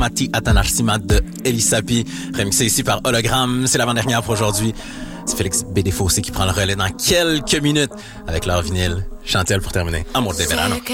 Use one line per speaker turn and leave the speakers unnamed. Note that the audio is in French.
Mati Atanarsimat de Elisapi, remixé ici par Hologramme. C'est l'avant-dernière pour aujourd'hui. C'est Félix Bédéfossé qui prend le relais dans quelques minutes avec leur vinyle. Chantel pour terminer. Amour des Verano.